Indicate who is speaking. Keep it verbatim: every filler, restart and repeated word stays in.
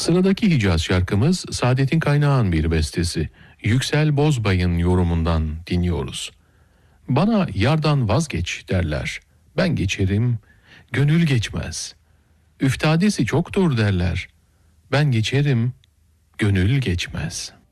Speaker 1: Sıradaki Hicaz şarkımız Saadettin Kaynağ'ın bir bestesi. Yüksel Bozbay'ın yorumundan dinliyoruz. Bana yardan vazgeç derler, ben geçerim, gönül geçmez. Üftadesi çoktur derler, ben geçerim, gönül geçmez.